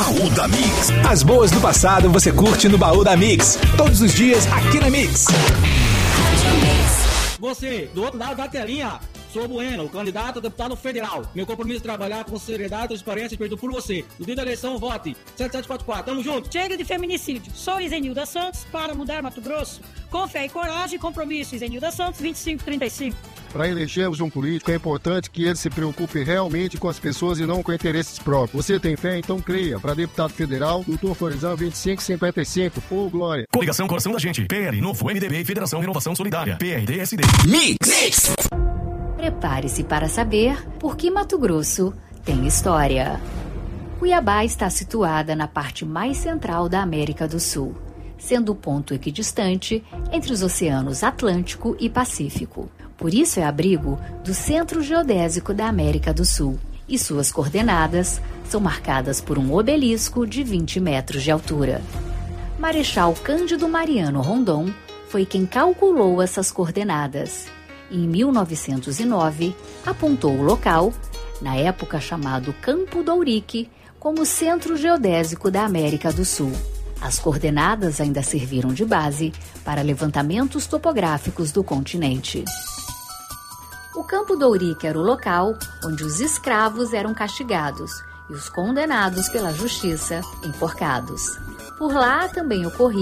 Baú da Mix. As boas do passado você curte no Baú da Mix. Todos os dias aqui na Mix. Você, do outro lado da telinha, sou Bueno, candidato a deputado federal. Meu compromisso é trabalhar com seriedade, transparência e respeito por você. No dia da eleição, vote 7744. Tamo junto. Chega de feminicídio. Sou Isenilda Santos para mudar Mato Grosso. Com fé e coragem, compromisso. Isenilda Santos, 2535. Para elegermos um político, é importante que ele se preocupe realmente com as pessoas e não com interesses próprios. Você tem fé? Então creia. Para deputado federal, Doutor Florizão, 2555. Ô, Glória. Coligação Coração da Gente. PL, Novo, MDB e Federação Renovação Solidária. PRDSD. Mix. Prepare-se para saber por que Mato Grosso tem história. Cuiabá está situada na parte mais central da América do Sul, sendo o ponto equidistante entre os oceanos Atlântico e Pacífico. Por isso é abrigo do Centro Geodésico da América do Sul, e suas coordenadas são marcadas por um obelisco de 20 metros de altura. Marechal Cândido Mariano Rondon foi quem calculou essas coordenadas. Em 1909, apontou o local, na época chamado Campo do Ourique, como Centro Geodésico da América do Sul. As coordenadas ainda serviram de base para levantamentos topográficos do continente. O Campo do Ourique era o local onde os escravos eram castigados e os condenados pela justiça enforcados. Por lá também ocorria